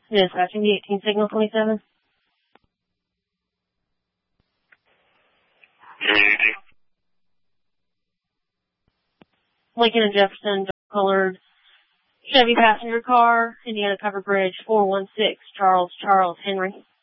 Dispatching the 18 signal 27. Lincoln and Jefferson, colored Chevy passenger car, Indiana Covered Bridge, 416, Charles Henry.